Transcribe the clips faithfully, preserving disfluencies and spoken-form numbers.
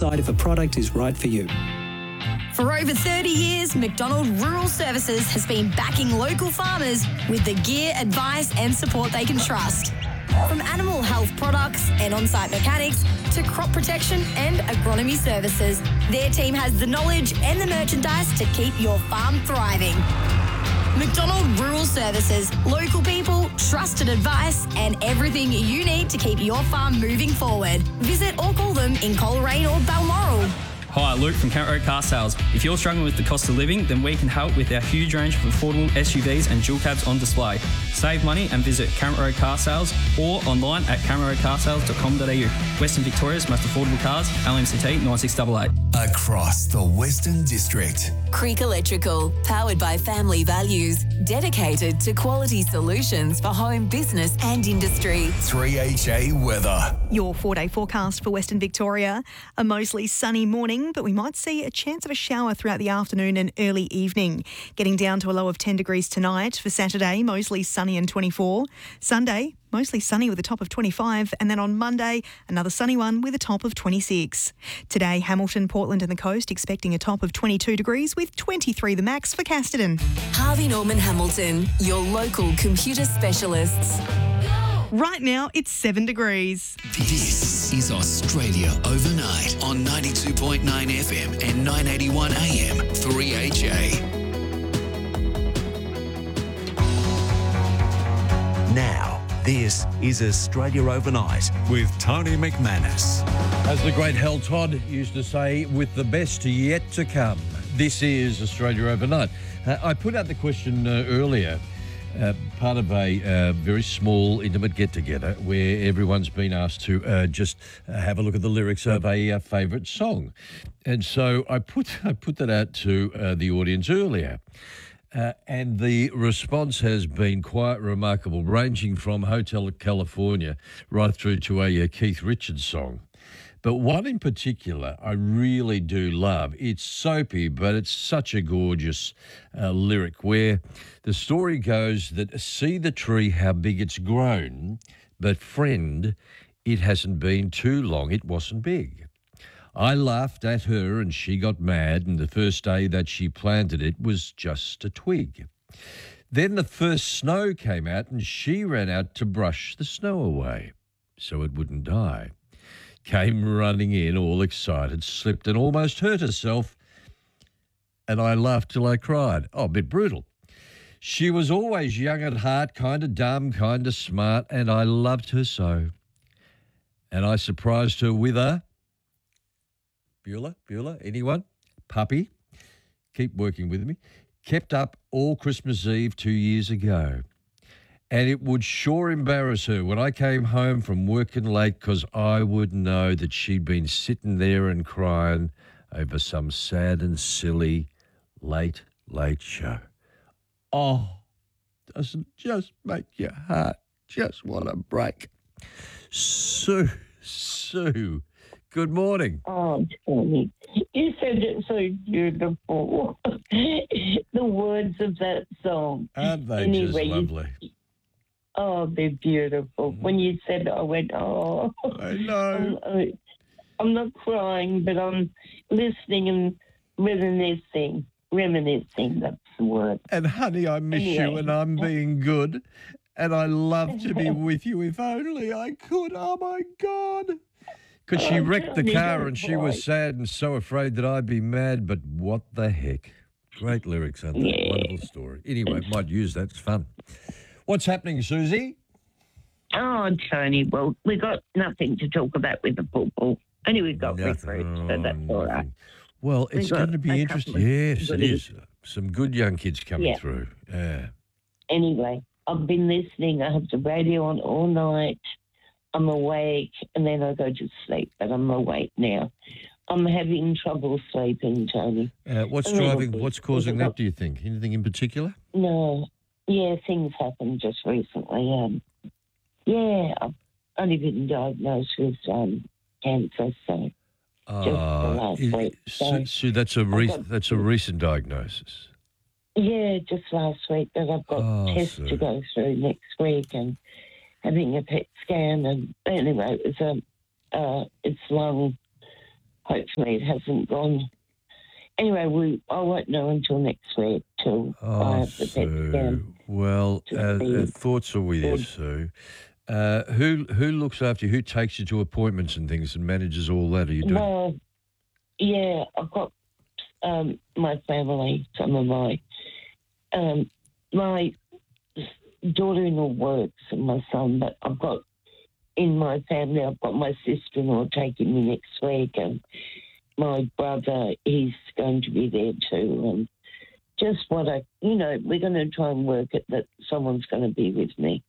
decide if a product is right for you. For over thirty years, McDonald Rural Services has been backing local farmers with the gear, advice and support they can trust. From animal health products and on-site mechanics to crop protection and agronomy services, their team has the knowledge and the merchandise to keep your farm thriving. McDonald Rural Services, local people, trusted advice and everything you need to keep your farm moving forward. Visit or call them in Coleraine or Balmoral. Hi, Luke from Kent Road Car Sales. If you're struggling with the cost of living, then we can help with our huge range of affordable S U Vs and dual cabs on display. Save money and visit Kent Road Car Sales or online at kent road car sales dot com dot a u. Western Victoria's most affordable cars, L M C T nine six eight eight. Across the Western District. Creek Electrical, powered by family values, dedicated to quality solutions for home, business and industry. three H A weather. Your four-day forecast for Western Victoria. A mostly sunny morning, but we might see a chance of a shower throughout the afternoon and early evening. Getting down to a low of ten degrees tonight. For Saturday, mostly sunny and twenty-four. Sunday, mostly sunny with a top of twenty-five. And then on Monday, another sunny one with a top of twenty-six. Today, Hamilton, Portland and the coast expecting a top of twenty-two degrees with twenty-three the max for Casterton. Harvey Norman Hamilton, your local computer specialists. Right now, it's seven degrees. This is Australia Overnight on ninety-two point nine F M and nine eighty-one A M three H A. Now, this is Australia Overnight with Tony McManus. As the great Hal Todd used to say, with the best yet to come. This is Australia Overnight. Uh, I put out the question uh, earlier. Uh, part of a uh, very small, intimate get-together where everyone's been asked to uh, just uh, have a look at the lyrics of a uh, favourite song. And so I put I put that out to uh, the audience earlier. Uh, and the response has been quite remarkable, ranging from Hotel California right through to a uh, Keith Richards song. But one in particular I really do love. It's soapy, but it's such a gorgeous uh, lyric where the story goes that see the tree how big it's grown, but friend, it hasn't been too long, it wasn't big. I laughed at her and she got mad, and the first day that she planted it was just a twig. Then the first snow came out and she ran out to brush the snow away so it wouldn't die. Came running in all excited, slipped and almost hurt herself, and I laughed till I cried. Oh, a bit brutal. She was always young at heart, kind of dumb, kind of smart, and I loved her so. And I surprised her with a Beulah, Beulah, anyone? Puppy. Keep working with me. Kept up all Christmas Eve two years ago. And it would sure embarrass her when I came home from working late, because I would know that she'd been sitting there and crying over some sad and silly late, late show. Oh, doesn't just make your heart just want to break. Sue, Sue, good morning. Oh, Tony, you said it so beautiful. The words of that song. Aren't they anyway, just lovely? You, oh, they're beautiful. Mm. When you said it, I went, oh. I know. I'm, I'm not crying, but I'm listening and reminiscing. Reminiscing, that's the word. And, honey, I miss anyway. you and I'm being good. And I love to be with you if only I could. Oh, my God. Because she wrecked the car and she was sad and so afraid that I'd be mad, but what the heck. Great lyrics, aren't they? Yeah. Wonderful story. Anyway, might use that. It's fun. What's happening, Susie? Oh, Tony, well, we got nothing to talk about with the football. Only we've got recruits, so that's all right. Well, it's going to be interesting. Yes, it is. Some good young kids coming yeah. through. Yeah. Anyway, I've been listening. I have the radio on all night. I'm awake, and then I go to sleep, but I'm awake now. I'm having trouble sleeping, Tony. Uh, what's driving, what's causing that, do you think? Anything in particular? No. Yeah, things happened just recently. Um, yeah, I've only been diagnosed with um, cancer, so uh, just the last is, week. So, so that's, a re- got, that's a recent diagnosis? Yeah, just last week, but I've got oh, tests so. to go through next week and having a P E T scan. And anyway, it was a, uh, it's lung hopefully it hasn't gone. Anyway, we I won't know until next week till I Oh, have the P E T Sue. scan. Well, to uh, see. uh, thoughts are with you, Good. Sue. Uh, who who looks after you? Who takes you to appointments and things and manages all that? Are you doing? Well, yeah, I've got um, my family, some of my um, my daughter-in-law works and my son, but I've got in my family, I've got my sister-in-law taking me next week, and my brother, he's going to be there too, and just what I, you know, we're going to try and work it that someone's going to be with me.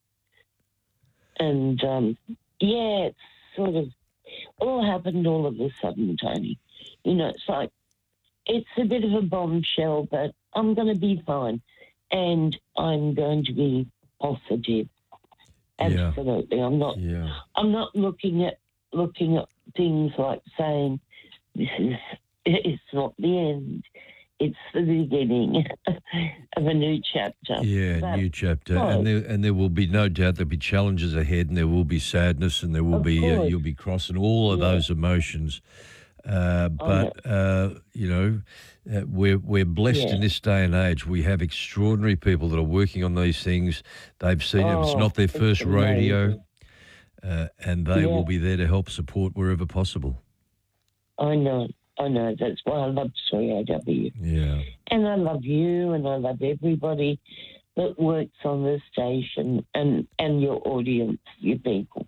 And, um, yeah, it's sort of all happened all of a sudden, Tony. You know, it's like, it's a bit of a bombshell, but I'm going to be fine. And I'm going to be positive. Yeah. Absolutely. I'm not, Yeah. I'm not looking at, looking at things like saying, this is, it's not the end. It's the beginning of a new chapter. Yeah, But, new chapter, well, and there and there will be no doubt there'll be challenges ahead, and there will be sadness, and there will Of be uh, course. you'll be crossing all of Yeah. those emotions. Uh, but uh, you know, uh, we're we're blessed Yeah. in this day and age. We have extraordinary people that are working on these things. They've seen it. It's Oh, not their it's first rodeo, amazing. uh, and they Yeah. will be there to help support wherever possible. I know, I know. That's why I love three A W. Yeah. And I love you, and I love everybody that works on this station and, and your audience, your people.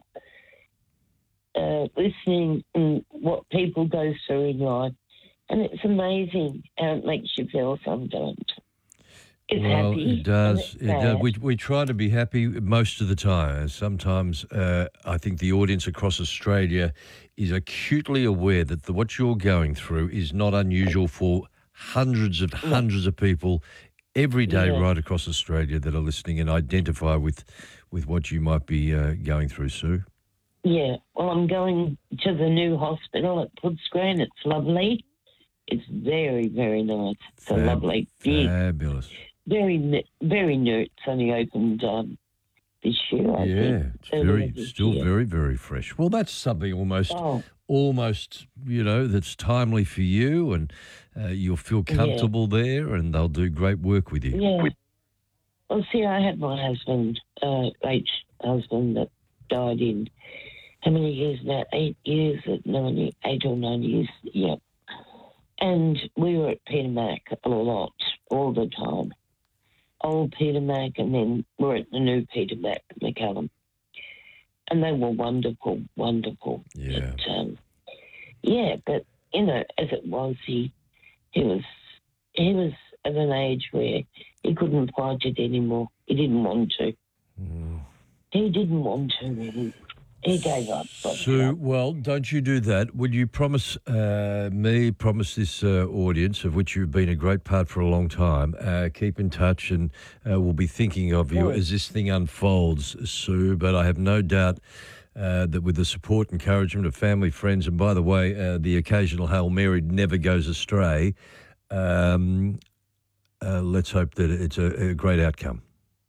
Uh, listening and what people go through in life. And it's amazing how it makes you feel sometimes. It's Well, happy. it and does. it's It does. sad. We we try to be happy most of the time. Sometimes uh, I think the audience across Australia is acutely aware that the, what you're going through is not unusual for hundreds of hundreds of people every day Yeah. right across Australia that are listening and identify with with what you might be uh, going through, Sue. Yeah, well, I'm going to the new hospital at Footscray. It's lovely. It's very, very nice. It's a Fab- lovely, big, Fabulous. very, n- very new. It's only opened um, this year, I Yeah, think. it's Earlier very this still year. very very fresh. Well, that's something almost Oh, almost, you know, that's timely for you, and uh, you'll feel Yeah. comfortable there, and they'll do great work with you. yeah. Well, see, I had my husband, uh, late husband, that died in how many years now? Eight years, at ninety, eight or nine years, yeah. And we were at Peter Mac a lot, all the time. Old Peter Mac, and then we're at the new Peter Mac, McCallum. And they were wonderful, wonderful. Yeah. But, um, yeah, but, you know, as it was, he he was he was at an age where he couldn't fight it anymore. He didn't want to. Mm. He didn't want to. He, he gave up. But, Sue, well, don't you do that. Would you promise uh, me, promise this uh, audience, of which you've been a great part for a long time, uh, keep in touch, and uh, we'll be thinking of you Sure. as this thing unfolds, Sue. But I have no doubt uh, that with the support, encouragement of family, friends, and by the way, uh, the occasional Hail Mary never goes astray, um, uh, let's hope that it's a, a great outcome.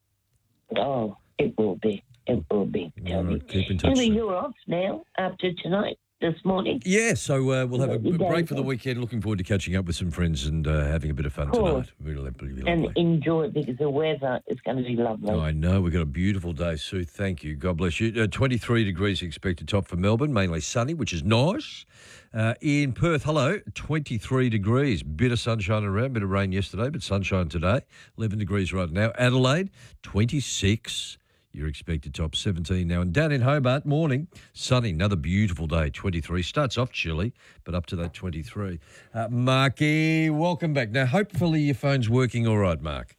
oh, it will be. It will be. All Tell me. right, keep in touch. Anyway, Sue. you're off now after tonight, this morning. Yeah, so uh, we'll have a You break guys for the are- weekend. Looking forward to catching up with some friends and uh, having a bit of fun Cool. tonight. Really, really And lovely. enjoy it because the weather is going to be lovely. Oh, I know. We've got a beautiful day, Sue. Thank you. God bless you. Uh, twenty-three degrees expected top for Melbourne, mainly sunny, which is nice. Uh, in Perth, hello, twenty-three degrees. Bit of sunshine around, bit of rain yesterday, but sunshine today. eleven degrees right now. Adelaide, twenty-six. You're expected top seventeen now. And down in Hobart, morning, sunny, another beautiful day, twenty-three. Starts off chilly, but up to that twenty-three. Uh, Marky, welcome back. Now, hopefully your phone's working all right, Mark.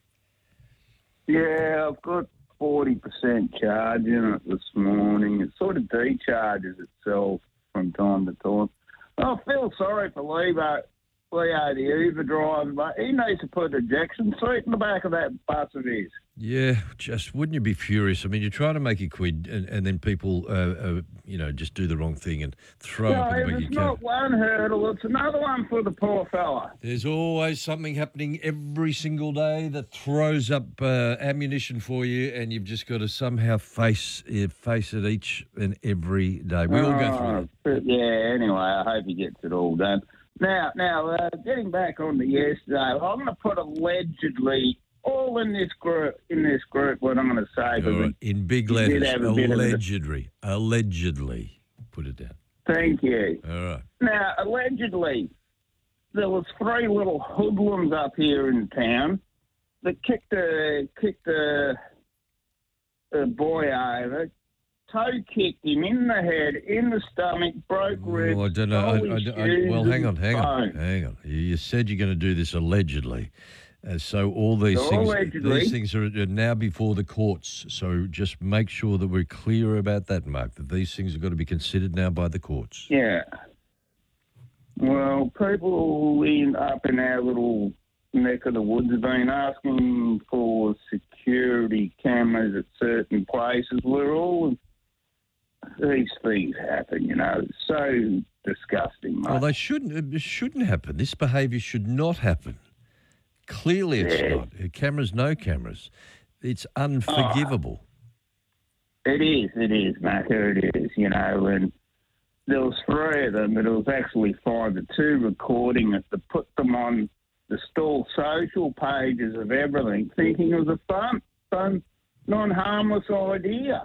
Yeah, I've got forty percent charge in it this morning. It sort of decharges itself from time to time. I feel sorry for Lebo. Leo, the Uber driver, but he needs to put an ejection seat in the back of that bus of his. Yeah, just wouldn't you be furious? I mean, you're trying to make a quid, and, and then people, uh, uh, you know, just do the wrong thing and throw No, up in the if back of it's your car. not one hurdle, it's another one for the poor fella. There's always something happening every single day that throws up uh, ammunition for you, and you've just got to somehow face uh, face it each and every day. We all go through it. But yeah, anyway, I hope he gets it all done. Now, now, uh, getting back on to yesterday, I'm going to put allegedly all in this group. In this group, what I'm going to say. All right. In big letters, have a bit of a- allegedly, allegedly. Put it down. Thank you. All right. Now, allegedly, there was three little hoodlums up here in town that kicked a kicked a, a boy over, toe kicked him in the head, in the stomach, broke ribs. Oh, I don't know. I, stole I, his I, shoes well, hang on, and hang on, phone. hang on. You- You said you're going to do this allegedly. Uh, so all these So things, allegedly- these things are, are now before the courts. So just make sure that we're clear about that, Mark. That these things have got to be considered now by the courts. Yeah. Well, people in up in our little neck of the woods have been asking for security cameras at certain places where all these things happen, you know. It's so disgusting, mate. Well, they shouldn't. It shouldn't happen. This behaviour should not happen. Clearly, it's Yeah. not. Uh, Cameras, no cameras. It's unforgivable. It is, it is, Macca, it is, you know, and there was three of them, but it was actually five. The two recording it, to put them on the stall social pages of everything, thinking it was a fun, fun, non-harmless idea.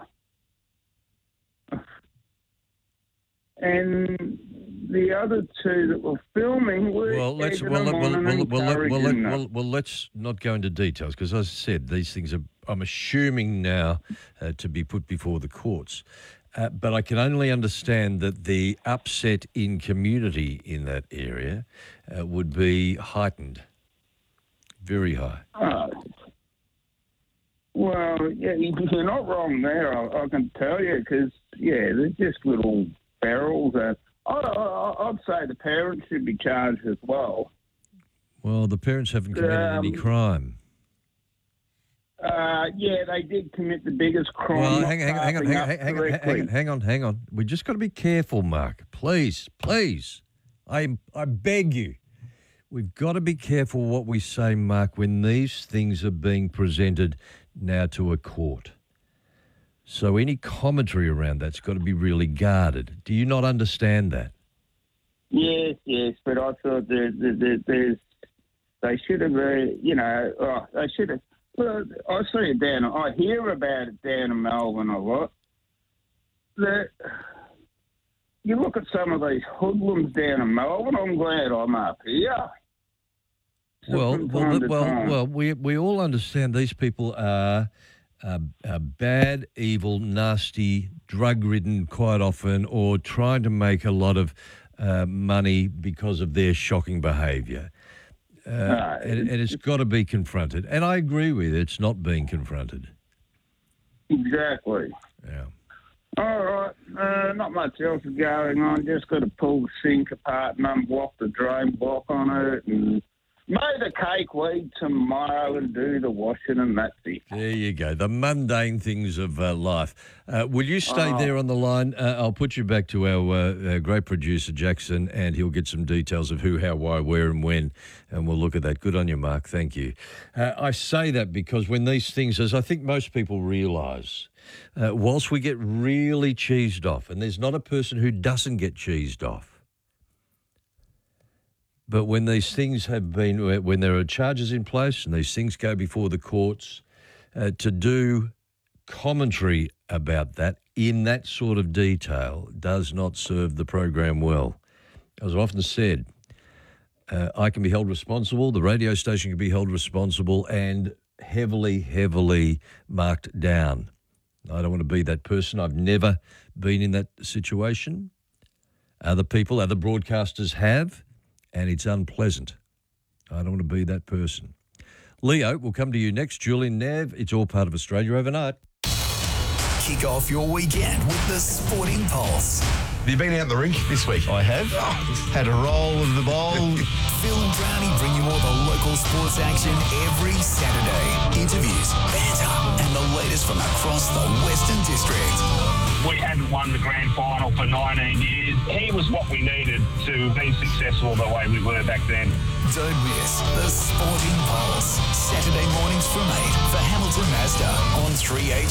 And the other two that were filming were Well, let's egging well, them well, on well, and well, well, let- well, let- encouraging them. well, well, let's not go into details because, as I said, these things are. I'm assuming now uh, to be put before the courts, uh, but I can only understand that the upset in community in that area uh, would be heightened, very high. Oh. Well, yeah, you're not wrong there, I, I can tell you, because, yeah, they're just little barrels. Uh, I, I, I'd say the parents should be charged as well. Well, the parents haven't committed any Um, crime. Uh, yeah, they did commit the biggest crime. Well, not hang, hang, hang on, staffing hang on, up hang on, hang on, correctly. hang on, hang on. We just got to be careful, Mark. Please, please. I I beg you. We've got to be careful what we say, Mark, when these things are being presented now to a court. So any commentary around that's got to be really guarded. Do you not understand that? Yes, yes, but I thought there, there, there, there's, they should have, uh, you know, oh, they should have. Well, I see it down. I hear about it down in Melbourne a lot. That you look at some of these hoodlums down in Melbourne. I'm glad I'm up here. Well, From well, time to well, time. well, we we all understand these people are, uh, are bad, evil, nasty, drug-ridden quite often, or trying to make a lot of uh, money because of their shocking behaviour. Uh, Uh, and, and it's got to be confronted. And I agree with you, it's not being confronted. Exactly. Yeah. All right. Uh, not much else is going on. Just got to pull the sink apart and unblock the drain block on it and mow the cake weed tomorrow and do the washing, and that's it. There you go, the mundane things of uh, life. Uh, will you stay Oh. there on the line? Uh, I'll put you back to our, uh, our great producer, Jackson, and he'll get some details of who, how, why, where and when, and we'll look at that. Good on you, Mark. Thank you. Uh, I say that because when these things, as I think most people realise, uh, whilst we get really cheesed off, and there's not a person who doesn't get cheesed off, but when these things have been, when there are charges in place and these things go before the courts, uh, to do commentary about that in that sort of detail does not serve the program well. As I've often said, uh, I can be held responsible, the radio station can be held responsible and heavily, heavily marked down. I don't want to be that person. I've never been in that situation. Other people, other broadcasters have. And it's unpleasant. I don't want to be that person. Leo, we'll come to you next. Julian Nev, it's all part of Australia Overnight. Kick off your weekend with the Sporting Pulse. Have you been out in the rink this week? I have. Had a roll of the bowl. Phil and Brownie bring you all the local sports action every Saturday. Interviews, banter, and the latest from across the Western District. We hadn't won the grand final for nineteen years. He was what we needed to be successful the way we were back then. Don't miss the Sporting Pulse. Saturday mornings from eight for Hamilton Mazda on three H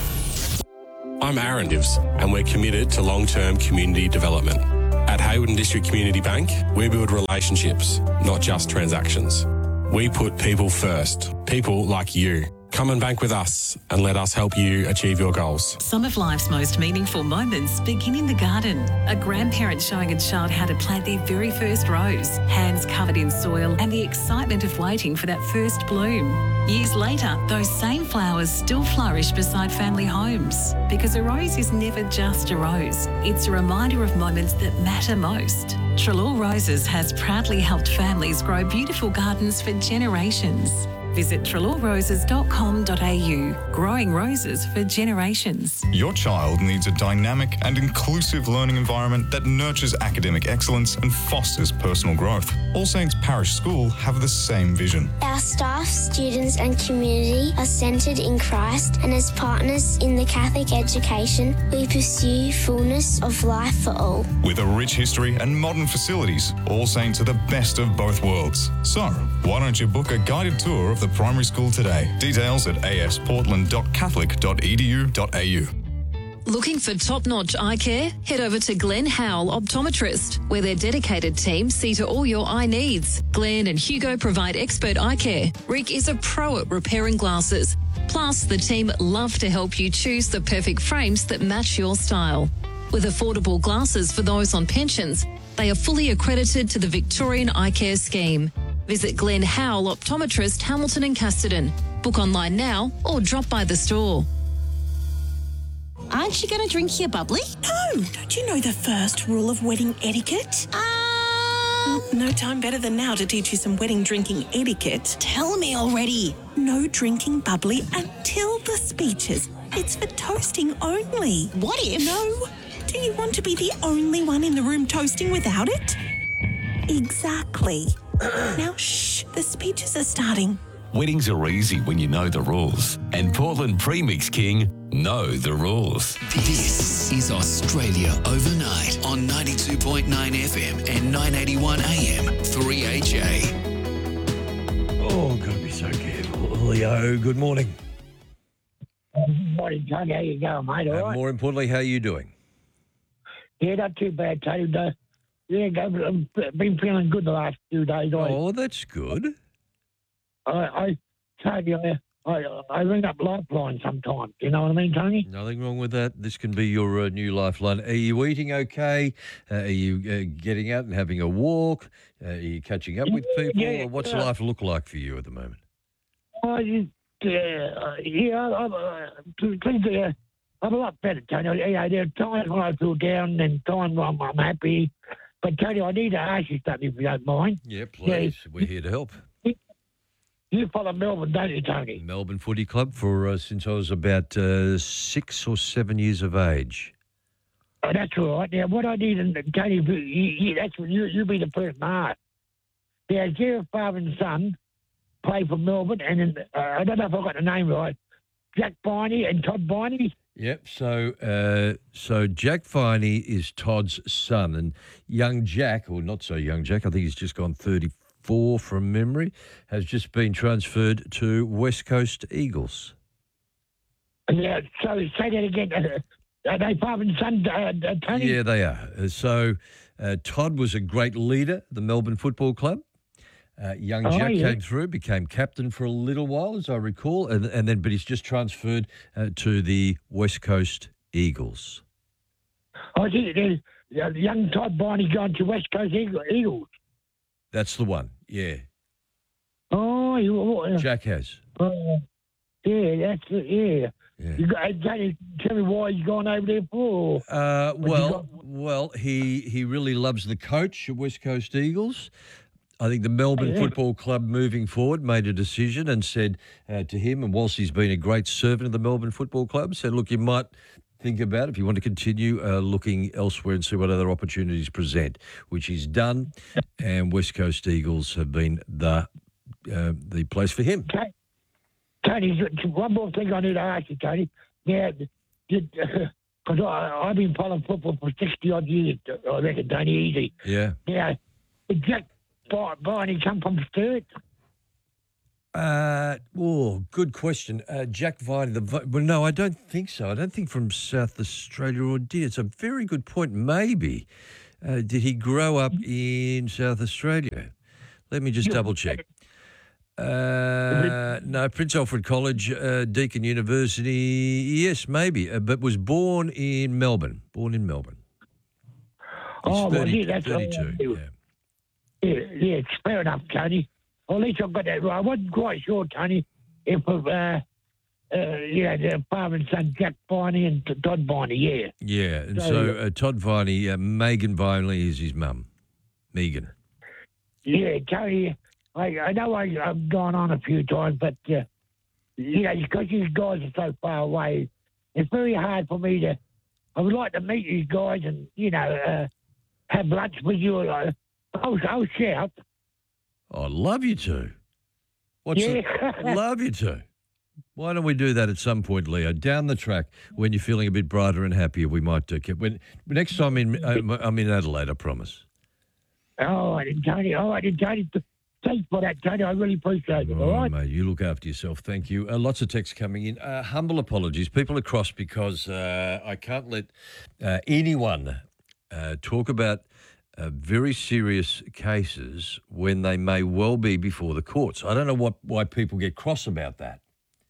A. I'm Aaron Divs, and we're committed to long-term community development. At Hayward and District Community Bank, we build relationships, not just transactions. We put people first, people like you. Come and bank with us and let us help you achieve your goals. Some of life's most meaningful moments begin in the garden. A grandparent showing a child how to plant their very first rose, hands covered in soil, and the excitement of waiting for that first bloom. Years later, those same flowers still flourish beside family homes, because a rose is never just a rose. It's a reminder of moments that matter most. Trelaw Roses has proudly helped families grow beautiful gardens for generations. Visit trelaw roses dot com dot a u. Growing roses for generations. Your child needs a dynamic and inclusive learning environment that nurtures academic excellence and fosters personal growth. All Saints Parish School have the same vision. Our staff, students and community are centred in Christ, and as partners in the Catholic education, we pursue fullness of life for all. With a rich history and modern facilities, All Saints are the best of both worlds. So, why don't you book a guided tour of the primary school today? Details at a s portland dot catholic dot e d u dot a u. Looking for top-notch eye care? Head over to Glenn Howell Optometrist, where their dedicated team see to all your eye needs. Glenn and Hugo provide expert eye care. Rick is a pro at repairing glasses. Plus, the team love to help you choose the perfect frames that match your style. With affordable glasses for those on pensions, they are fully accredited to the Victorian Eye Care Scheme. Visit Glenn Howell Optometrist, Hamilton and Casterton. Book online now or drop by the store. Aren't you going to drink your bubbly? No, don't you know the first rule of wedding etiquette? Um, no time better than now to teach you some wedding drinking etiquette. Tell me already. No drinking bubbly until the speeches. It's for toasting only. What if? No. Do you want to be the only one in the room toasting without it? Exactly. Now, shh, the speeches are starting. Weddings are easy when you know the rules. And Portland Premix King know the rules. This is Australia Overnight on ninety-two point nine F M and nine eighty-one A M three H A. Oh, got to be so careful. Leo, good morning. Good morning, Tony. How you going, mate? All And right? more importantly, how are you doing? Yeah, not too bad, Tony. Uh, yeah, I've been feeling good the last few days. I, Oh, that's good. I, I Tony, I, I, I ring up Lifeline sometimes. You know what I mean, Tony? Nothing wrong with that. This can be your uh, new lifeline. Are you eating okay? Uh, are you uh, getting out and having a walk? Uh, are you catching up with people? Yeah, or what's uh, life look like for you at the moment? I just, uh, yeah, I'm, uh, things are, I'm a lot better, Tony. Yeah, there are times when I feel down and times when I'm, I'm happy. But, Tony, I need to ask you something if you don't mind. Yeah, please. We're here to help. You follow Melbourne, don't you, Tony? Melbourne Footy Club for uh, since I was about uh, six or seven years of age. Oh, that's all right. Now, what I need, and Tony, you, you, that's you, you be the person to ask. There's your father and son play for Melbourne, and then, uh, I don't know if I got the name right, Jack Viney and Todd Viney. Yep. So, uh, so Jack Viney is Todd's son, and young Jack, or not so young Jack, I think he's just gone thirty-four from memory, has just been transferred to West Coast Eagles. Yeah. So say that again. Uh, are they father and son, uh, uh, Tony? Yeah, they are. Uh, So, uh, Todd was a great leader at the Melbourne Football Club. Uh, young Oh, Jack yeah. came through, became captain for a little while, as I recall, and, and then but he's just transferred uh, to the West Coast Eagles. I think there's uh, young Todd Viney gone to West Coast Eagle- Eagles. That's the one. Yeah, Oh, you. Uh, Jack has. Uh, yeah, that's it. Yeah. Yeah. You got, can you tell me why he's gone over there for? Uh, What you well, got? well, he he really loves the coach at West Coast Eagles. I think the Melbourne Yeah. Football Club moving forward made a decision and said uh, to him, and whilst he's been a great servant of the Melbourne Football Club, said, look, you might think about it, if you want to continue uh, looking elsewhere and see what other opportunities present, which he's done, and West Coast Eagles have been the uh, the place for him. Okay. Tony, one more thing I need to ask you, Tony. Now, did because I I've been following football for sixty odd years, I reckon, Tony, easy. Yeah. Now, did Jack Viney come from Sturt? Uh, oh, good question. Uh, Jack Viney, the Vi- well, no, I don't think so. I don't think from South Australia, or did. It's a very good point. Maybe. Uh, did he grow up in South Australia? Let me just double check. Uh, no, Prince Alfred College, uh, Deakin University, yes, maybe, uh, but was born in Melbourne. Born in Melbourne. He's Oh, well, yeah, that's thirty-two, all. yeah. Yeah, yeah, it's fair enough, Tony. Well, at least I've got that right. I wasn't quite sure, Tony, if of, uh, uh, yeah, the father and son, Jack Viney and T- Todd Viney, yeah. Yeah, and So- so uh, Todd Viney, uh, Megan Viney is his mum. Megan. Yeah, Tony, I, I know I, I've gone on a few times, but, uh, you know, because these guys are so far away, it's very hard for me to, I would like to meet these guys and, you know, uh, have lunch with you. Uh, I'll, I'll shout. I'd love you to. What's Yeah. the, love you to. Why don't we do that at some point, Leo? Down the track, when you're feeling a bit brighter and happier, we might do. When next time in, uh, I'm in Adelaide, I promise. Oh, I didn't, Tony. Oh, I didn't, Tony. Thanks for that, Tony. I really appreciate it. All Oh, right. mate, you look after yourself. Thank you. Uh, lots of texts coming in. Uh, humble apologies. People are cross because uh, I can't let uh, anyone uh, talk about uh, very serious cases when they may well be before the courts. I don't know what why people get cross about that.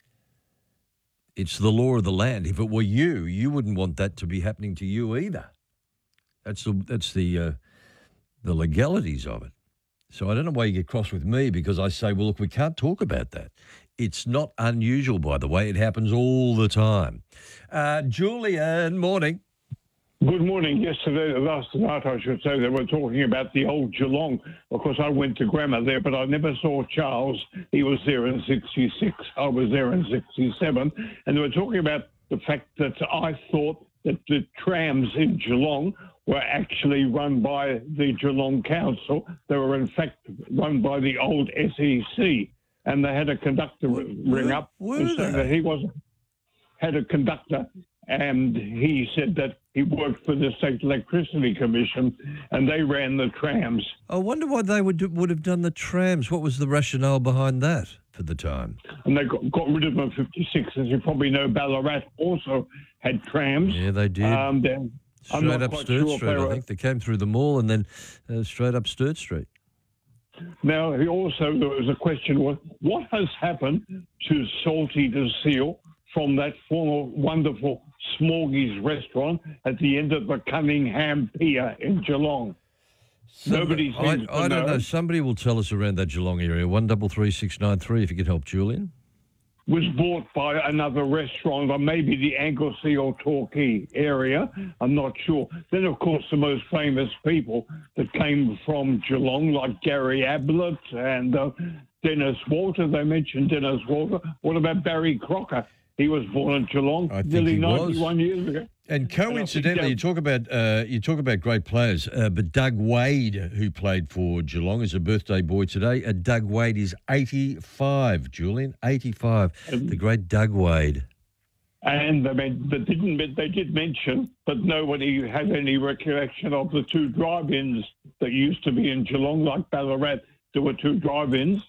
It's the law of the land. If it were you, you wouldn't want that to be happening to you either. That's the that's the uh, the legalities of it. So I don't know why you get cross with me, because I say, well, look, we can't talk about that. It's not unusual, by the way. It happens all the time. Uh, Julian, morning. Good morning. Yesterday, last night, I should say, they were talking about the old Geelong. Of course, I went to grammar there, but I never saw Charles. He was there in sixty-six. I was there in sixty-seven. And they were talking about the fact that I thought that the trams in Geelong were actually run by the Geelong Council. They were, in fact, run by the old S E C. And they had a conductor ring up and say that he was had a conductor, and he said that he worked for the State Electricity Commission, and they ran the trams. I wonder why they would do, would have done the trams. What was the rationale behind that for the time? And they got, got rid of them in fifty-six. As you probably know, Ballarat also had trams. Yeah, they did. Um, then I'm Straight not up quite Sturt sure if Street, they I were- think. They came through the mall and then uh, straight up Sturt Street. Now, he also, there was a question, what, what has happened to Salty the Seal from that former wonderful Smorgies restaurant at the end of the Cunningham Pier in Geelong? Nobody I, seems to I don't know. know. Somebody will tell us around that Geelong area. One double three six nine three. If you could help, Julian. Was bought by another restaurant, or maybe the Anglesey or Torquay area. I'm not sure. Then, of course, the most famous people that came from Geelong, like Gary Ablett and uh, Dennis Walter. They mentioned Dennis Walter. What about Barry Crocker? He was born in Geelong I think nearly he was. ninety-one years ago. And coincidentally, you talk about uh, you talk about great players, uh, but Doug Wade, who played for Geelong, is a birthday boy today. Uh, Doug Wade is eighty-five. Julian, eighty-five. The great Doug Wade. And they, meant, they didn't. They did mention, but nobody had any recollection of the two drive-ins that used to be in Geelong, like Ballarat. There were two drive-ins.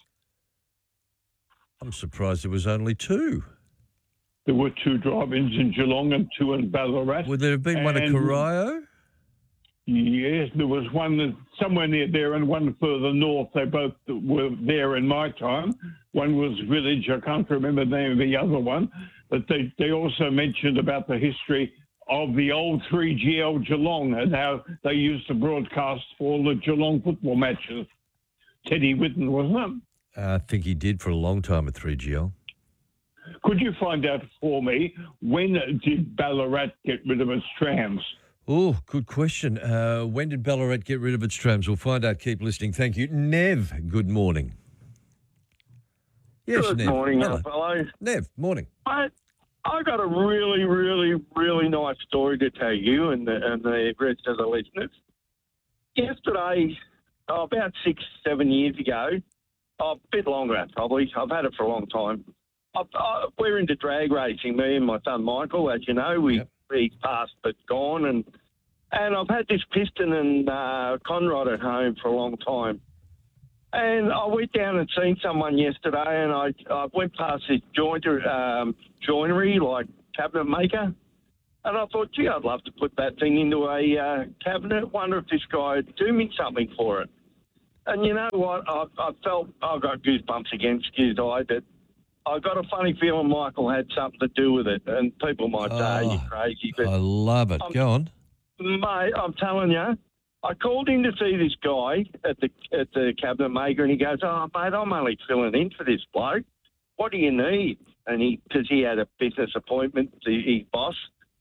I'm surprised there was only two. There were two drive-ins in Geelong and two in Ballarat. Would there have been one at And- Corio? Yes, there was one that- somewhere near there and one further north. They both were there in my time. One was Village. I can't remember the name of the other one. But they, they also mentioned about the history of the old three G L Geelong and how they used to broadcast for all the Geelong football matches. Teddy Whitten, wasn't it? Uh, I think he did for a long time at three G L. Could you find out for me, when did Ballarat get rid of its trams? Oh, good question. Uh, when did Ballarat get rid of its trams? We'll find out. Keep listening. Thank you. Nev, good morning. Yes, Good Nev. morning, Hello. fellows. Nev, morning. Mate, I got a really, really, really nice story to tell you and the, and the rest of the listeners. Yesterday, oh, about six, seven years ago, oh, a bit longer probably, I've had it for a long time. I, I, we're into drag racing, me and my son Michael, as you know. We, yep. He's passed but gone. And and I've had this piston and uh, conrod at home for a long time. And I went down and seen someone yesterday, and I, I went past this jointer, um, joinery, like cabinet maker, and I thought, gee, I'd love to put that thing into a uh, cabinet. Wonder if this guy would do me something for it. And you know what? I, I felt, I got goosebumps again, excuse I, but I got a funny feeling Michael had something to do with it. And people might say, oh, you're crazy. But I love it. I'm, Go on. Mate, I'm telling you, I called in to see this guy at the at the cabinet maker, and he goes, "Oh, mate, I'm only filling in for this bloke. What do you need?" And he, because he had a business appointment to his boss,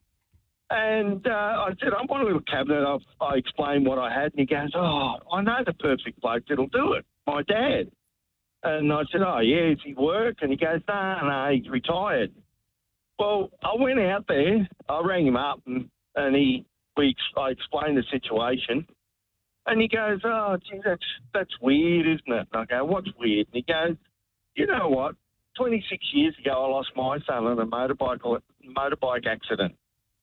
and uh, I said, "I want a little cabinet." I, I explained what I had, and he goes, "Oh, I know the perfect bloke that'll do it. My dad." And I said, "Oh, yeah, does he work?" And he goes, "No, no, he's retired." Well, I went out there. I rang him up, and and he. We, I explained the situation, and he goes, "Oh, gee, that's that's weird, isn't it?" And I go, "What's weird?" And he goes, "You know what? twenty-six years ago, I lost my son in a motorbike motorbike accident."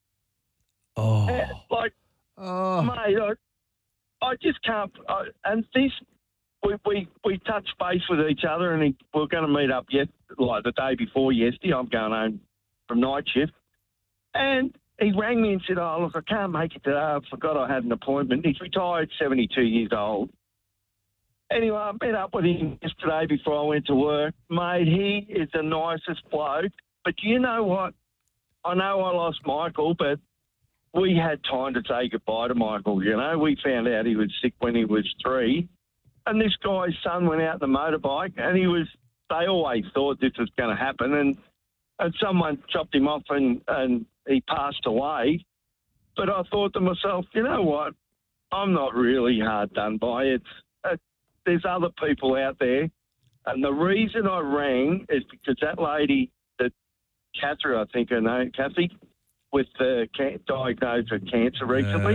Oh, and, like, oh. mate, I, I just can't. I, and this, we, we we touched base with each other, and he, we we're going to meet up yet, like the day before yesterday. I'm going home from night shift, and he rang me and said, "Oh, look, I can't make it today. I forgot I had an appointment." He's retired, seventy-two years old. Anyway, I met up with him yesterday before I went to work. Mate, he is the nicest bloke. But you know what? I know I lost Michael, but we had time to say goodbye to Michael, you know. We found out he was sick when he was three. And this guy's son went out on the motorbike, and he was, they always thought this was going to happen. And, and someone chopped him off and, and he passed away. But I thought to myself, you know what? I'm not really hard done by. It's uh, there's other people out there. And the reason I rang is because that lady, that Catherine, I think her name, Kathy, with the uh, diagnosed with cancer recently.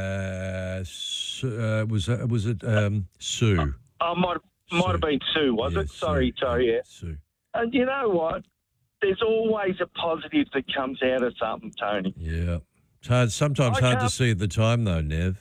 Uh, uh, was uh, was it um, Sue? I might might have been Sue, was yeah, it? Sorry, Sue. sorry, yeah. Sue. And you know what? There's always a positive that comes out of something, Tony. Yeah. It's hard, sometimes I hard to can't- see at the time, though, Nev.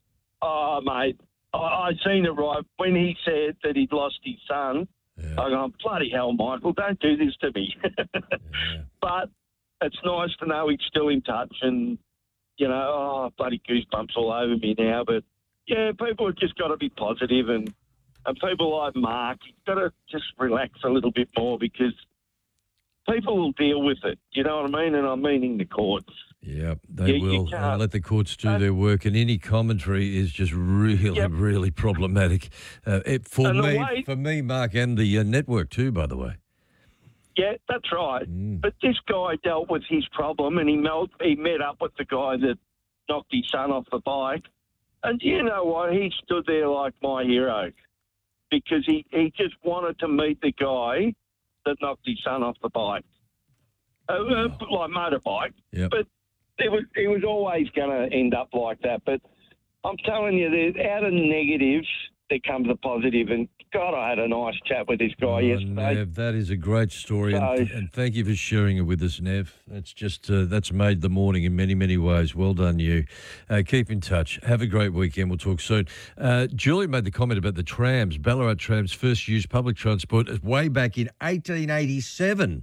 Oh, mate, I, I seen it right. When he said that he'd lost his son, I go, bloody hell, Michael, don't do this to me. yeah. But it's nice to know he's still in touch and, you know, oh, bloody goosebumps all over me now. But, yeah, people have just got to be positive and, and people like Mark, you've got to just relax a little bit more because people will deal with it. You know what I mean? And I'm meaning the courts. Yeah, they You- you will. Uh, can't- let the courts do their work, and any commentary is just really, Yep. really problematic uh, it, for And the me, way- for me, Mark, and the uh, network too. By the way, Yeah, that's right. Mm. But this guy dealt with his problem and he, melt, he met up with the guy that knocked his son off the bike. And you know what? He stood there like my hero because he, he just wanted to meet the guy that knocked his son off the bike, uh, uh, like motorbike. Yep. But it was, it was always going to end up like that. But I'm telling you, there's, out of negatives, there comes a positive. And, God, I had a nice chat with this guy Oh, yesterday. Nev, that is a great story, and, So- and thank you for sharing it with us, Nev. That's just uh, that's made the morning in many, many ways. Well done, you. Uh, keep in touch. Have a great weekend. We'll talk soon. Uh, Julie made the comment about the trams. Ballarat trams first used public transport as way back in eighteen eighty-seven.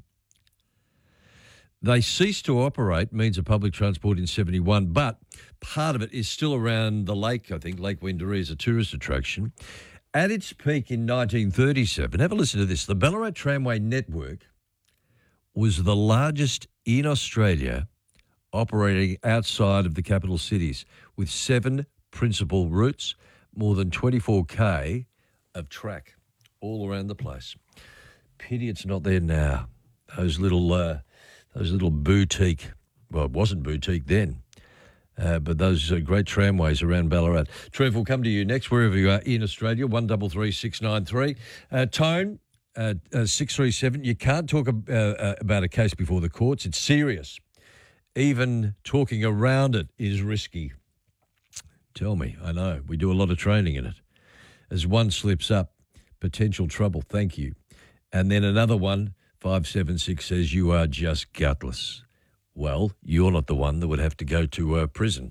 They ceased to operate, means of public transport, in seventy-one, but part of it is still around the lake, I think. Lake Wendouree is a tourist attraction. At its peak in nineteen thirty-seven, have a listen to this, the Ballarat Tramway Network was the largest in Australia operating outside of the capital cities with seven principal routes, more than twenty-four K of track all around the place. Pity it's not there now. Those little... Uh, Those little boutique, well, it wasn't boutique then, uh, but those uh, great tramways around Ballarat. Trev, will come to you next, wherever you are in Australia, one three three six nine three. Uh, Tone, Uh, uh, six three seven, you can't talk uh, uh, about a case before the courts. It's serious. Even talking around it is risky. Tell me, I know. We do a lot of training in it. As one slips up, potential trouble, thank you. And then another one, five seven six, says you are just gutless. Well, you're not the one that would have to go to uh, prison.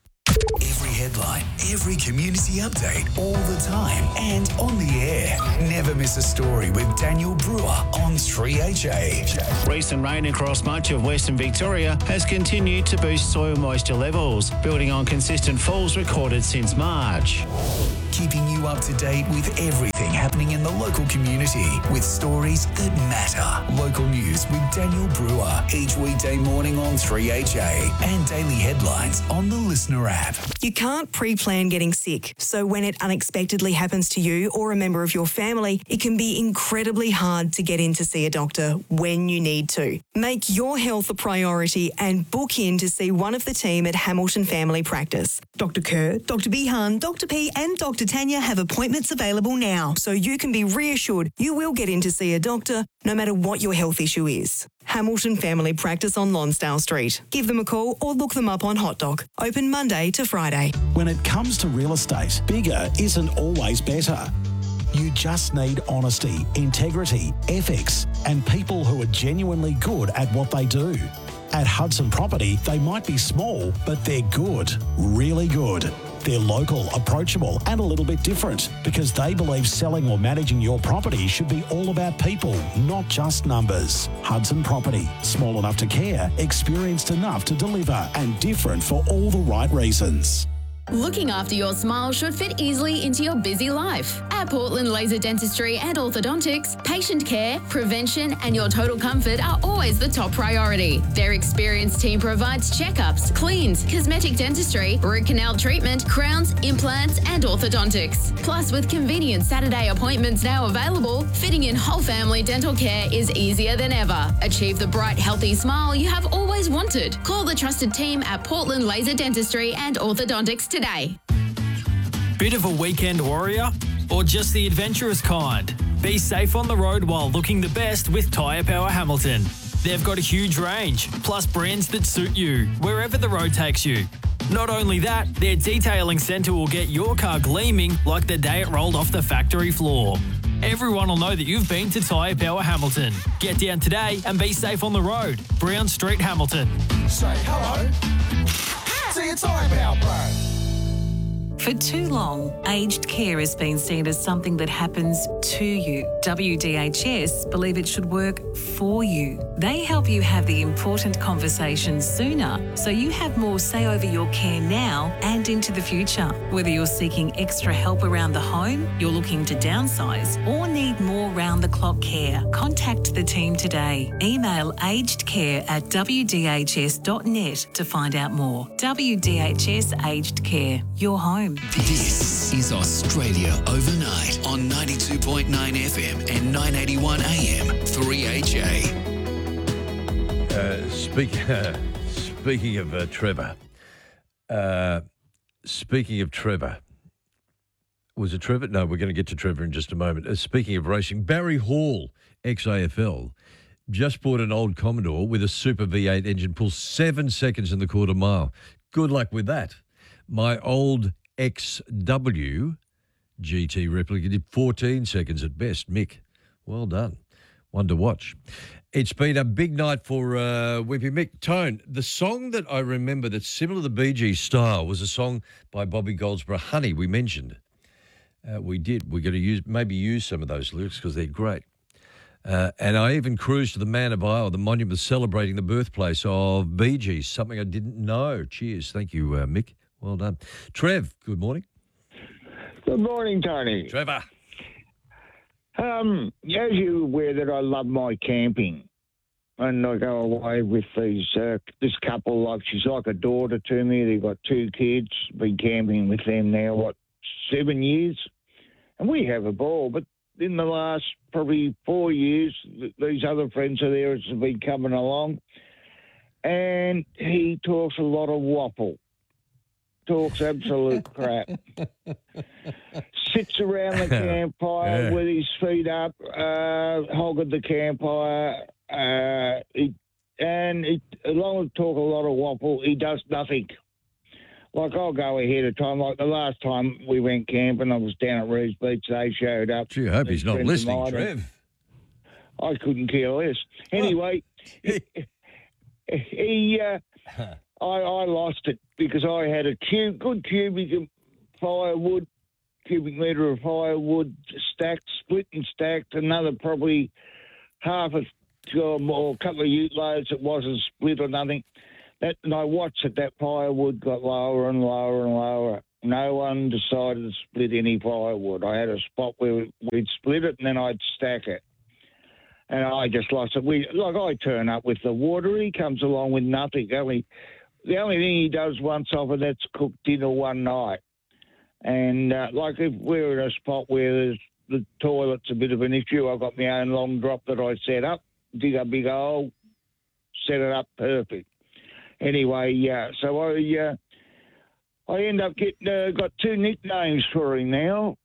Every headline, every community update, all the time and on the air. Never miss a story with Daniel Brewer on three H A. Recent rain across much of Western Victoria has continued to boost soil moisture levels, building on consistent falls recorded since March. Keeping you up to date with everything happening in the local community with stories that matter. Local news with Daniel Brewer each weekday morning on three H A and daily headlines on the Listener app. You can't pre-plan getting sick, so when it unexpectedly happens to you or a member of your family, it can be incredibly hard to get in to see a doctor when you need to. Make your health a priority and book in to see one of the team at Hamilton Family Practice. Doctor Kerr, Doctor Behan, Doctor P and Doctor Tanya have appointments available now, so you can be reassured you will get in to see a doctor no matter what your health issue is. Hamilton Family Practice on Lonsdale Street. Give them a call or look them up on Hot Doc. Open Monday to Friday. When it comes to real estate, bigger isn't always better. You just need honesty, integrity, ethics, and people who are genuinely good at what they do. At Hudson Property, they might be small, but they're good, really good. They're local, approachable, and a little bit different because they believe selling or managing your property should be all about people, not just numbers. Hudson Property, small enough to care, experienced enough to deliver, and different for all the right reasons. Looking after your smile should fit easily into your busy life. At Portland Laser Dentistry and Orthodontics, patient care, prevention and your total comfort are always the top priority. Their experienced team provides checkups, cleans, cosmetic dentistry, root canal treatment, crowns, implants and orthodontics. Plus, with convenient Saturday appointments now available, fitting in whole family dental care is easier than ever. Achieve the bright, healthy smile you have always wanted. Call the trusted team at Portland Laser Dentistry and Orthodontics today. Bit of a weekend warrior? Or just the adventurous kind? Be safe on the road while looking the best with Tyre Power Hamilton. They've got a huge range, plus brands that suit you, wherever the road takes you. Not only that, their detailing centre will get your car gleaming like the day it rolled off the factory floor. Everyone will know that you've been to Tyre Power Hamilton. Get down today and be safe on the road. Brown Street, Hamilton. Say hello to your Tyre Power Pro. For too long, aged care has been seen as something that happens to you. W D H S believe it should work for you. They help you have the important conversations sooner, so you have more say over your care now and into the future. Whether you're seeking extra help around the home, you're looking to downsize, or need more round-the-clock care, contact the team today. Email agedcare at w d h s dot net to find out more. W D H S Aged Care, your home. This is Australia Overnight on ninety-two point nine F M and nine eighty-one A M, three H A. Uh, speak, uh, speaking of uh, Trevor, uh, speaking of Trevor, was it Trevor? No, we're going to get to Trevor in just a moment. Uh, speaking of racing, Barry Hall, ex-A F L, just bought an old Commodore with a Super V eight engine, pulls seven seconds in the quarter mile. Good luck with that. My old X W G T replica did fourteen seconds at best. Mick, well done. One to watch. It's been a big night for uh, Whippy Mick. Tone, the song that I remember that's similar to the Bee Gees style was a song by Bobby Goldsboro, Honey, we mentioned. Uh, we did. We're going to use maybe use some of those lyrics because they're great. Uh, and I even cruised to the Man of Isle, the monument celebrating the birthplace of Bee Gees, something I didn't know. Cheers. Thank you, uh, Mick. Well done. Trev, good morning. Good morning, Tony. Trevor. Um, as you're aware that I love my camping, and I go away with these uh, this couple. Like she's like a daughter to me. They've got two kids. Been camping with them now, what, seven years, and we have a ball. But in the last probably four years, th- these other friends of theirs have been coming along, and he talks a lot of waffle. talks absolute crap. Sits around the campfire Yeah. with his feet up, uh, hogging the campfire, uh, he, and he, along with talk a lot of waffle, he does nothing. Like, I'll go ahead of time. Like the last time we went camping, I was down at Reeves Beach. They showed up. Gee, I hope he's not Friends of listening, mine. Trev. I couldn't care less. Anyway, he, he uh, I, I lost it because I had a cube, good cubic of firewood, cubic metre of firewood stacked, split and stacked, another probably half a or a couple of ute loads that wasn't split or nothing. That, and I watched it, that firewood got lower and lower and lower. No one decided to split any firewood. I had a spot where we'd split it and then I'd stack it. And I just lost it. We, like I turn up with the water, he comes along with nothing. Only, the only thing he does once off and that's cook dinner one night. And uh, like if we're in a spot where there's, the toilet's a bit of an issue, I've got my own long drop that I set up, dig a big hole, set it up perfect. Anyway, yeah, so I uh, I end up getting uh, got two nicknames for him now.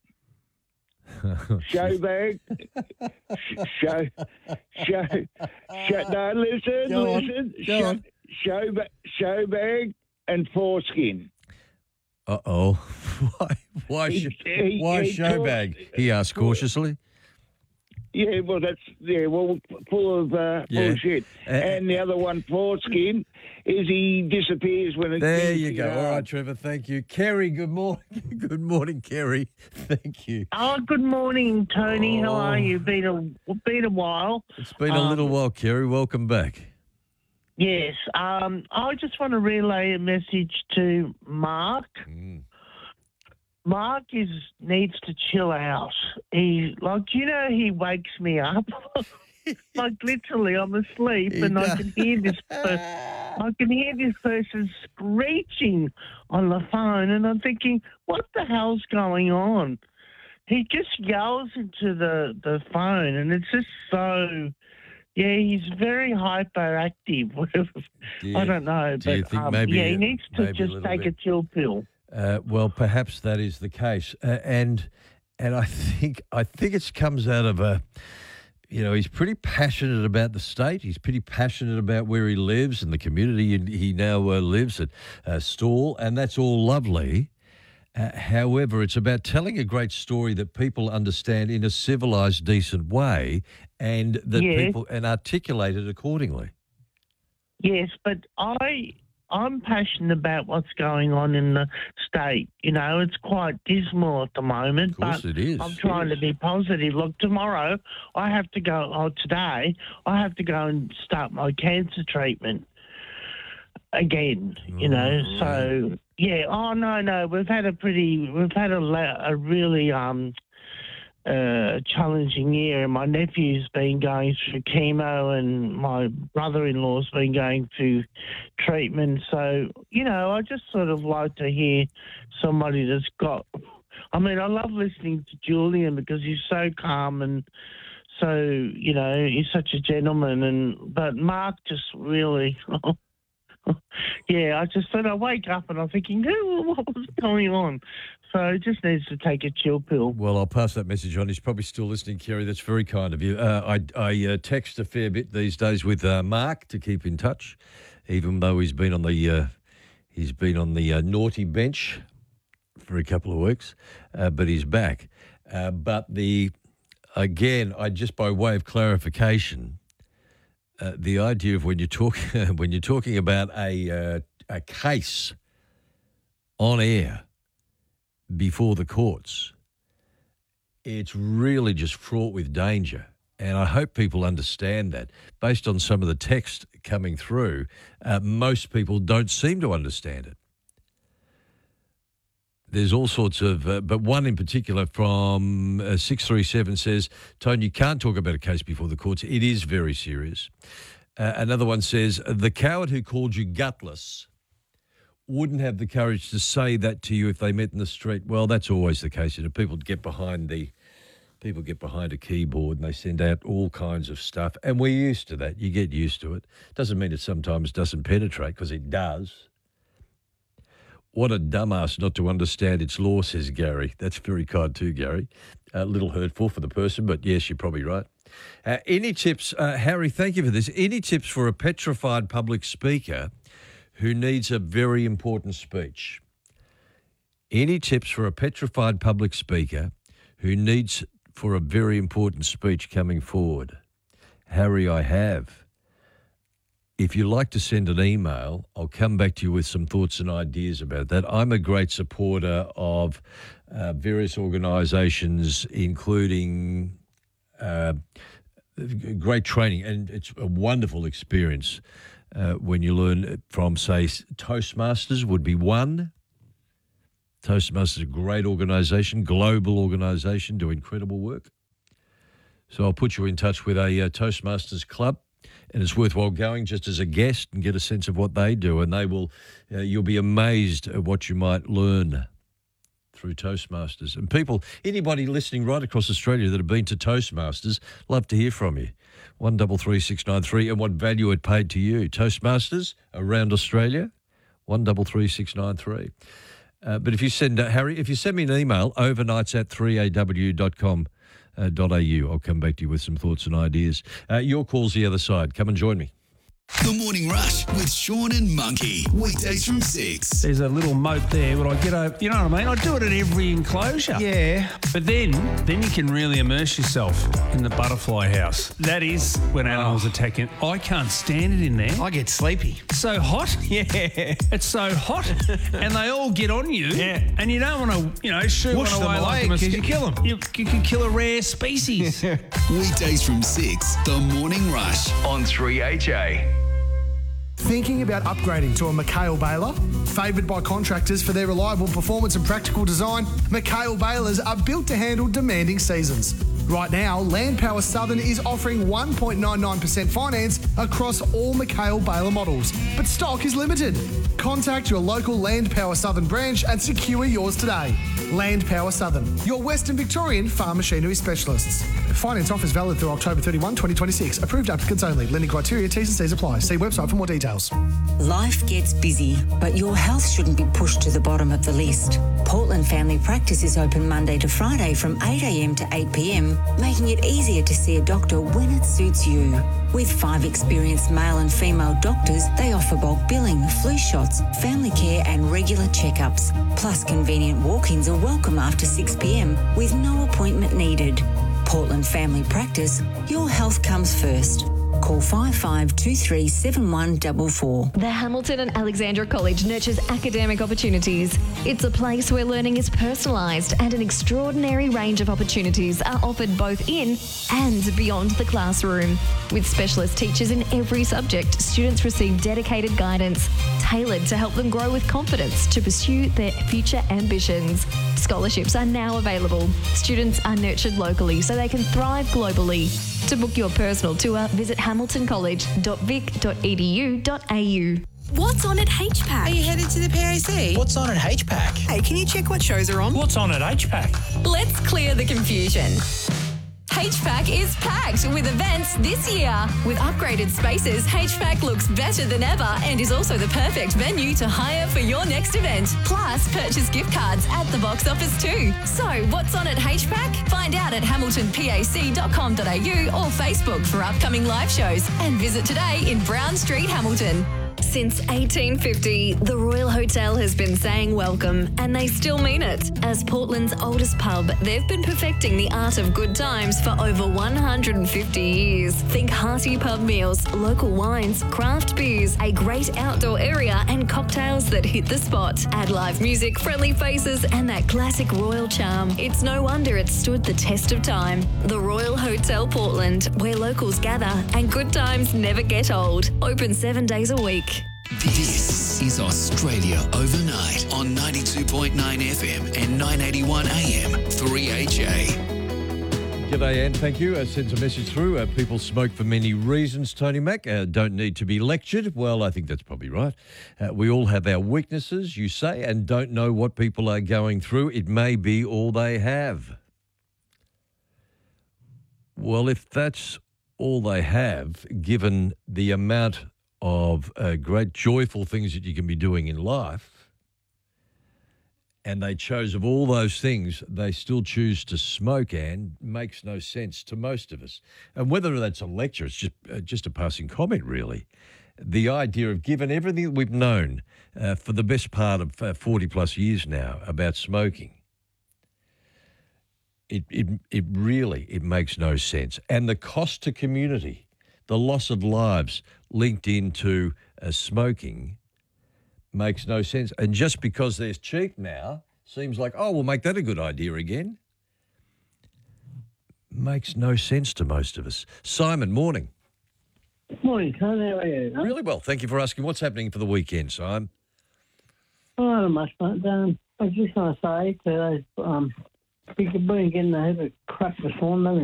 Showbag, show, show, show. No, listen, Go on, listen. go show, on. Showbag, showbag, and foreskin. Uh oh. Why? Why? He- sh- he- why he showbag? He asked cautiously. Yeah, well, that's yeah, well, full of uh, Yeah. bullshit. Uh, and the other one, foreskin, is he disappears when it. There gets you go. hard. All right, Trevor. Thank you, Kerry. Good morning. Good morning, Kerry. Thank you. Oh, good morning, Tony. How Oh. are you? Been a been a while. It's been a little Um, while, Kerry. Welcome back. Yes. Um, I just want to relay a message to Mark. Mm. Mark is needs to chill out. He like you know he wakes me up. Like literally, I'm asleep He and I does. can hear this. Per- I can hear this person screeching on the phone, and I'm thinking, what the hell's going on? He just yells into the the phone, and it's just so. Yeah, he's very hyperactive. Do I you- don't know, do you but think um, maybe yeah, he a- needs to maybe a just little take bit? a chill pill. Uh, well, perhaps that is the case, uh, and and I think I think it comes out of a, you know, he's pretty passionate about the state. He's pretty passionate about where he lives and the community he he now uh, lives at, uh, Stawell, and that's all lovely. Uh, however, it's about telling a great story that people understand in a civilised, decent way, and that Yes. people and articulate it accordingly. Yes, but I I'm passionate about what's going on in the state. You know, it's quite dismal at the moment. Of course but it is. I'm trying to be positive. Look, tomorrow I have to go. Oh, today I have to go and start my cancer treatment again. You know, so yeah. Oh no, no, we've had a pretty, we've had a la- a really um. Uh, challenging year. My nephew's been going through chemo and my brother-in-law's been going through treatment. So, you know, I just sort of like to hear somebody that's got... I mean, I love listening to Julian because he's so calm and so, you know, he's such a gentleman. And But Mark just really... yeah, I just sort of wake up and I'm thinking, oh, what was going on? So he just needs to take a chill pill. Well, I'll pass that message on. He's probably still listening, Kerry. That's very kind of you. Uh, I, I uh, text a fair bit these days with uh, Mark to keep in touch, even though he's been on the uh, he's been on the uh, naughty bench for a couple of weeks, uh, but he's back. Uh, but the again, I just by way of clarification, uh, the idea of when you're talking when you're talking about a uh, a case on air before the courts, it's really just fraught with danger. And I hope people understand that. Based on some of the text coming through, uh, most people don't seem to understand it. There's all sorts of, uh, but one in particular from uh, six three seven says, Tone, you can't talk about a case before the courts. It is very serious. Uh, another one says, the coward who called you gutless wouldn't have the courage to say that to you if they met in the street. Well, that's always the case. You know, people get behind the people get behind a keyboard and they send out all kinds of stuff, and we're used to that. You get used to it. Doesn't mean it sometimes doesn't penetrate, because it does. What a dumbass not to understand its law, says Gary. That's very kind too, Gary. A little hurtful for the person, but yes, you're probably right. Uh, any tips, uh, Harry, thank you for this. Any tips for a petrified public speaker who needs a very important speech? Any tips for a petrified public speaker who needs for a very important speech coming forward? Harry, I have. If you'd like to send an email, I'll come back to you with some thoughts and ideas about that. I'm a great supporter of uh, various organisations, including uh, great training, and it's a wonderful experience uh, when you learn from, say, Toastmasters would be one. Toastmasters is a great organisation, global organisation, do incredible work. So I'll put you in touch with a uh, Toastmasters club. And it's worthwhile going just as a guest and get a sense of what they do. And they will, uh, you'll be amazed at what you might learn through Toastmasters. And people, anybody listening right across Australia that have been to Toastmasters, love to hear from you. one double three six nine three and what value it paid to you. Toastmasters around Australia, one double three six nine three. Uh, but if you send, uh, Harry, if you send me an email, overnights at three a w dot com. Uh, .au. I'll come back to you with some thoughts and ideas. Uh, your call's the other side. Come and join me. The Morning Rush with Sean and Monkey. Weekdays from six. There's a little moat there, but I get over, you know what I mean? I do it at every enclosure. Yeah. But then, then you can really immerse yourself in the butterfly house. That is when animals oh. attack you. I can't stand it in there. I get sleepy. It's so hot. Yeah. It's so hot. And they all get on you. Yeah. And you don't want to, you know, shoot Whoosh one away them like away, a 'cause mosquito. you kill 'em. You, you can kill a rare species. Weekdays from six. The Morning Rush on three H A. Thinking about upgrading to a McHale baler? Favoured by contractors for their reliable performance and practical design, McHale balers are built to handle demanding seasons. Right now, Land Power Southern is offering one point nine nine percent finance across all McHale baler models, but stock is limited. Contact your local Land Power Southern branch and secure yours today. Land Power Southern, your Western Victorian farm machinery specialists. Finance offers valid through October thirty-first, twenty twenty-six. Approved applicants only. Lending criteria, T's and C's apply. See website for more details. Life gets busy, but your health shouldn't be pushed to the bottom of the list. Portland Family Practice is open Monday to Friday from eight a m to eight p m, making it easier to see a doctor when it suits you. With five experienced male and female doctors, they offer bulk billing, flu shots, family care and regular checkups. Plus, convenient walk-ins are welcome after six p m with no appointment needed. Portland Family Practice, your health comes first. Call five five two three seven one four four. The Hamilton and Alexandra College nurtures academic opportunities. It's a place where learning is personalised and an extraordinary range of opportunities are offered both in and beyond the classroom. With specialist teachers in every subject, students receive dedicated guidance tailored to help them grow with confidence to pursue their future ambitions. Scholarships are now available. Students are nurtured locally so they can thrive globally. To book your personal tour, visit hamilton college dot vic dot e d u dot a u. What's on at H PAC? Are you headed to the P A C? What's on at H PAC? Hey, can you check what shows are on? What's on at H PAC? Let's clear the confusion. H PAC is packed with events this year. With upgraded spaces, H PAC looks better than ever and is also the perfect venue to hire for your next event. Plus, purchase gift cards at the box office too. So, what's on at H PAC? Find out at hamilton pac dot com dot a u or Facebook for upcoming live shows and visit today in Brown Street, Hamilton. Since eighteen fifty, the Royal Hotel has been saying welcome, and they still mean it. As Portland's oldest pub, they've been perfecting the art of good times for over one hundred fifty years. Think hearty pub meals, local wines, craft beers, a great outdoor area, and cocktails that hit the spot. Add live music, friendly faces, and that classic royal charm. It's no wonder it's stood the test of time. The Royal Hotel Portland, where locals gather and good times never get old. Open seven days a week. This is Australia Overnight on ninety-two point nine F M and nine eighty-one A M three H A. G'day, Anne. Thank you. Uh, sends a message through. Uh, people smoke for many reasons, Tony Mac. Uh, don't need to be lectured. Well, I think that's probably right. Uh, we all have our weaknesses, you say, and don't know what people are going through. It may be all they have. Well, if that's all they have, given the amount of uh, great joyful things that you can be doing in life, and they chose of all those things, they still choose to smoke, and makes no sense to most of us. And whether that's a lecture, it's just uh, just a passing comment, really. The idea of, given everything that we've known uh, for the best part of uh, forty plus years now about smoking, it, it it really, it makes no sense. And the cost to community, the loss of lives linked into uh, smoking, makes no sense. And just because they're cheap now, seems like, oh, we'll make that a good idea again. Makes no sense to most of us. Simon, morning. Morning, Con. How are you? Huh? Really well. Thank you for asking. What's happening for the weekend, Simon? Oh, not much, mate. Um, I was just going to say today, um, you could be getting a heap of crap this morning, haven't you?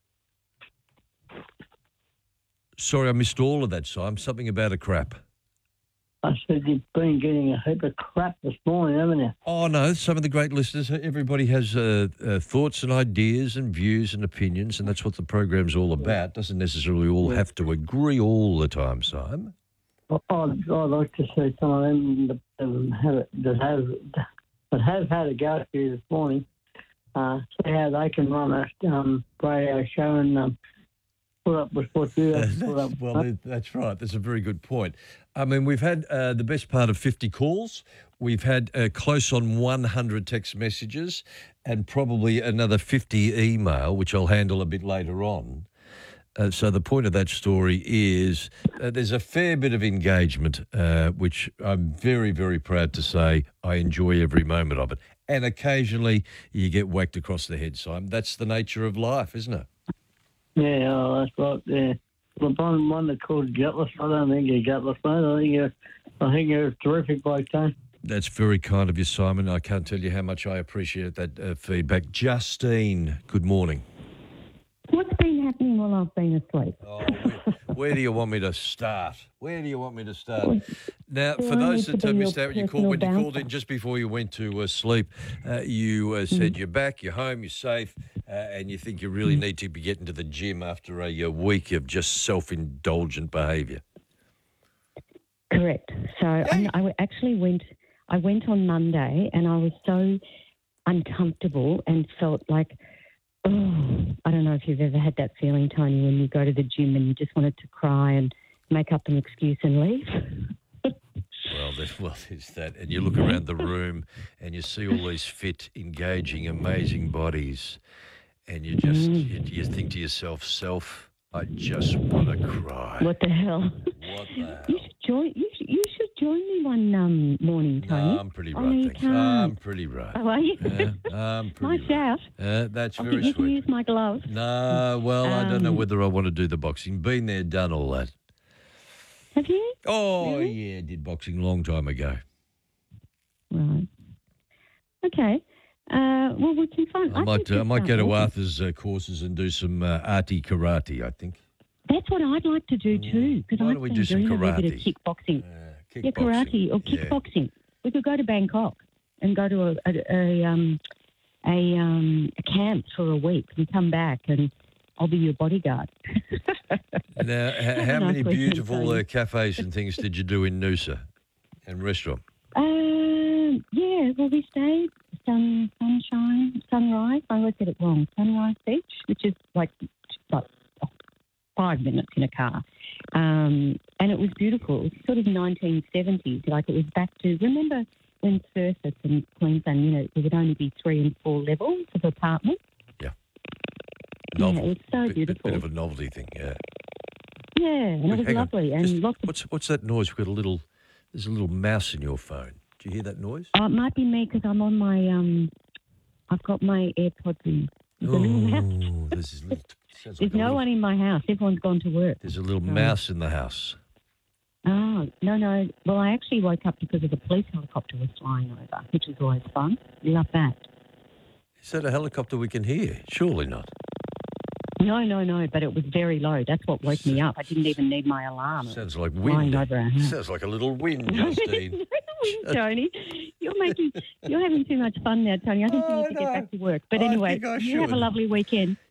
Sorry, I missed all of that, Simon. Something about a crap. I said you've been getting a heap of crap this morning, haven't you? Oh, no, some of the great listeners, everybody has uh, uh, thoughts and ideas and views and opinions, and that's what the program's all about. Doesn't necessarily all have to agree all the time, Simon. Well, I'd, I'd like to see some of them that have, that have, that have had a go at you this morning, uh, see how they can run a um, radio show and um, put up with what you have to put up with. Well, that's right. That's a very good point. I mean, we've had uh, the best part of fifty calls. We've had uh, close on one hundred text messages and probably another fifty email, which I'll handle a bit later on. Uh, so the point of that story is uh, there's a fair bit of engagement, uh, which I'm very, very proud to say I enjoy every moment of it. And occasionally you get whacked across the head, Simon. That's the nature of life, isn't it? Yeah, oh, that's right. Yeah, the one, one that called gutless. I don't think you're gutless, mate. I think you're, I think you're a terrific bloke, Tony. That's very kind of you, Simon. I can't tell you how much I appreciate that uh, feedback. Justine, good morning. What's been happening while I've been asleep? Oh, where, where do you want me to start? Where do you want me to start? Now, for those that uh, missed out, you called when you called in just before you went to uh, sleep. Uh, you uh, said mm. you're back, you're home, you're safe, uh, and you think you really mm. need to be getting to the gym after a, a week of just self-indulgent behaviour. Correct. So I, I actually went. I went on Monday, and I was so uncomfortable and felt like. Oh, I don't know if you've ever had that feeling, Tony, when you go to the gym and you just wanted to cry and make up an excuse and leave. Well, there's, well, there's that. And you look around the room and you see all these fit, engaging, amazing bodies, and you just mm. you, you think to yourself, self, I just want to cry. What the hell? What the hell? You should join. You should, you should join me one um, morning, Tony. No, I'm pretty right. Oh, no, thanks. I'm pretty right. Oh, are you? Uh, I'm pretty nice right. out. Uh, that's I very think you sweet. can use my gloves. No, well, um, I don't know whether I want to do the boxing. Been there, done all that. Have you? Oh, really? yeah, did boxing a long time ago. Right. Okay. Uh, well, we can find. I, I might, uh, I might go to walking. Arthur's uh, courses and do some uh, arty karate, I think. That's what I'd like to do too, because Why I've don't we been do some doing a karate? bit of kickboxing. Uh, Yeah, karate or yeah. kickboxing. We could go to Bangkok and go to a a, a, um, a, um, a camp for a week and come back, and I'll be your bodyguard. Now, h- how many beautiful uh, cafes and things did you do in Noosa and restaurant? Um, yeah, well, we stayed sun, sunshine, sunrise. I always get it wrong. Sunrise Beach, which is like, like five minutes in a car. Um, and it was beautiful. It was sort of nineteen seventies, like it was back to, remember when surface in Queensland, you know, there would only be three and four levels of apartments? Yeah. Novel. Yeah, it was so bit, beautiful. Bit, bit of a novelty thing, yeah. Yeah, and Wait, it was hang on. lovely. And Just, lots of, what's, what's that noise? We've got a little, there's a little mouse in your phone. Do you hear that noise? oh, it might be me because I'm on my, um, I've got my AirPods in. There's a little mouse. This is little, sounds There's like a no little, one in my house. Everyone's gone to work. There's a little Oh. mouse in the house. Oh, no, no. Well, I actually woke up because of the police helicopter was flying over, which was always fun. Love that. Is that a helicopter we can hear? Surely not. No, no, no, but it was very low. That's what woke me up. I didn't even need my alarm. Sounds like Flying wind. over our house. Sounds like a little wind, Justine. Tony, you're making, you're having too much fun now, Tony. I think you need to get back to work. But I anyway, think I you have should. a lovely weekend.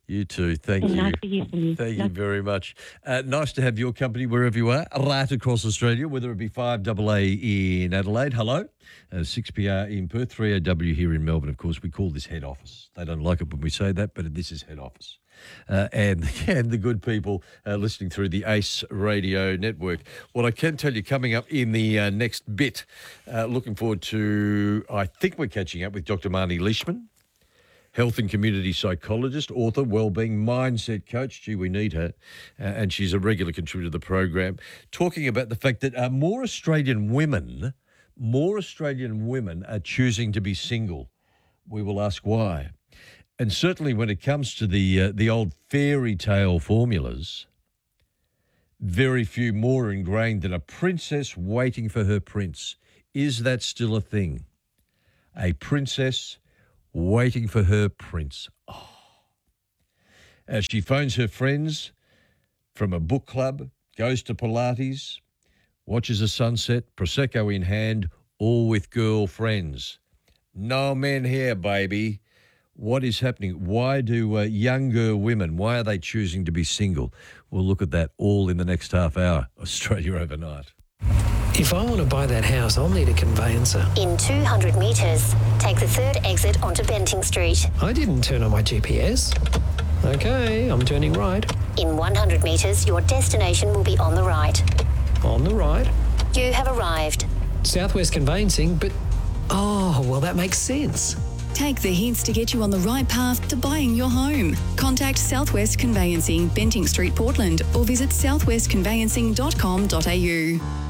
You too. Thank you. Nice to hear from you. Thank you Nice- very much. Uh, nice to have your company wherever you are, right across Australia, whether it be five A A in Adelaide, hello, uh, six P R in Perth, three A W here in Melbourne. Of course, we call this head office. They don't like it when we say that, but this is head office. Uh, and, and the good people uh, listening through the ACE Radio Network. What I can tell you coming up in the uh, next bit, uh, looking forward to, I think we're catching up with Doctor Marnie Leishman, health and community psychologist, author, wellbeing mindset coach. Gee, we need her. Uh, and she's a regular contributor to the program, talking about the fact that uh, more Australian women, more Australian women are choosing to be single. We will ask why. And certainly when it comes to the uh, the old fairy tale formulas, very few more are ingrained than a princess waiting for her prince. Is that still a thing? A princess waiting for her prince. Oh. As she phones her friends from a book club, goes to Pilates, watches a sunset, Prosecco in hand, all with girlfriends. No men here, baby. What is happening? Why do uh, younger women, why are they choosing to be single? We'll look at that all in the next half hour. Australia Overnight. If I want to buy that house, I'll need a conveyancer. In two hundred metres, take the third exit onto Benting Street. I didn't turn on my G P S. Okay, I'm turning right. In one hundred metres, your destination will be on the right. On the right. You have arrived. Southwest Conveyancing, but... Oh, well, that makes sense. Take the hints to get you on the right path to buying your home. Contact Southwest Conveyancing, Benting Street, Portland, or visit southwest conveyancing dot com dot a u.